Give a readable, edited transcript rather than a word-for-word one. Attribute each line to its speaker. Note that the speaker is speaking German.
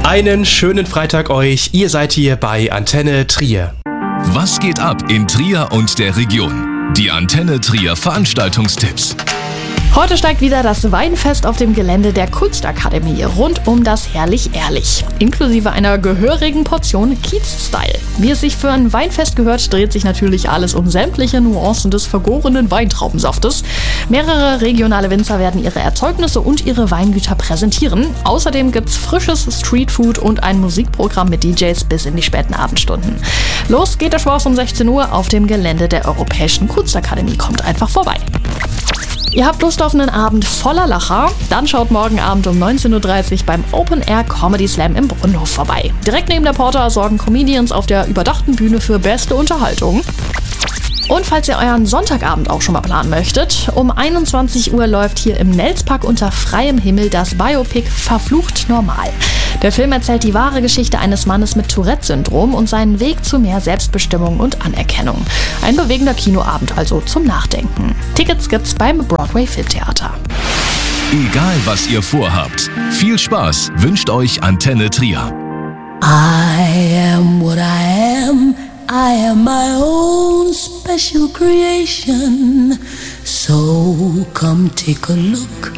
Speaker 1: Einen schönen Freitag euch. Ihr seid hier bei Antenne Trier.
Speaker 2: Was geht ab in Trier und der Region? Die Antenne Trier Veranstaltungstipps.
Speaker 3: Heute steigt wieder das Weinfest auf dem Gelände der Kunstakademie rund um das Herrlich Ehrlich, inklusive einer gehörigen Portion Kiez-Style. Wie es sich für ein Weinfest gehört, dreht sich natürlich alles um sämtliche Nuancen des vergorenen Weintraubensaftes. Mehrere regionale Winzer werden ihre Erzeugnisse und ihre Weingüter präsentieren. Außerdem gibt's frisches Streetfood und ein Musikprogramm mit DJs bis in die späten Abendstunden. Los geht der Spaß um 16 Uhr auf dem Gelände der Europäischen Kunstakademie. Kommt einfach vorbei. Ihr habt Lust auf einen Abend voller Lacher? Dann schaut morgen Abend um 19.30 Uhr beim Open Air Comedy Slam im Brunnenhof vorbei. Direkt neben der Porta sorgen Comedians auf der überdachten Bühne für beste Unterhaltung. Und falls ihr euren Sonntagabend auch schon mal planen möchtet, um 21 Uhr läuft hier im Nelspark unter freiem Himmel das Biopic Verflucht Normal. Der Film erzählt die wahre Geschichte eines Mannes mit Tourette-Syndrom und seinen Weg zu mehr Selbstbestimmung und Anerkennung. Ein bewegender Kinoabend also zum Nachdenken. Tickets gibt's beim Broadway Filmtheater.
Speaker 2: Egal was ihr vorhabt, viel Spaß wünscht euch Antenne Trier.
Speaker 4: I am what I am. I am my own special creation. So come take a look.